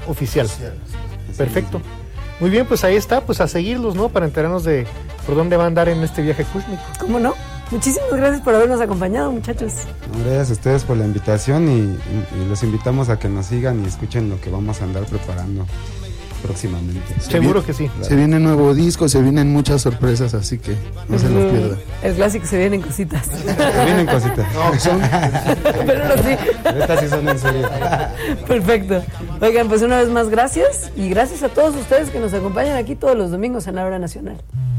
oficial. Sí. Perfecto. Muy bien, pues ahí está, pues a seguirlos, ¿no? Para enterarnos de por dónde va a andar en este viaje cósmico. ¿Cómo no? Muchísimas gracias por habernos acompañado, muchachos. Gracias a ustedes por la invitación y los invitamos a que nos sigan y escuchen lo que vamos a andar preparando próximamente. Seguro que sí. Se viene nuevo disco, se vienen muchas sorpresas, así que no se los pierdan. El clásico, se vienen cositas. Se vienen cositas. No, son... Pero no, sí. Estas sí son en serio. Perfecto. Oigan, pues una vez más gracias y gracias a todos ustedes que nos acompañan aquí todos los domingos en la Hora Nacional.